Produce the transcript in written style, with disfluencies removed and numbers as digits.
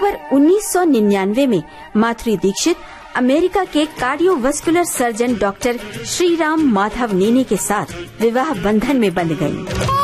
अक्टूबर 1999 में माधुरी दीक्षित अमेरिका के cardiovascular surgeon doctor Shriram Madhav नेने के साथ विवाह बंधन में बंध गयी।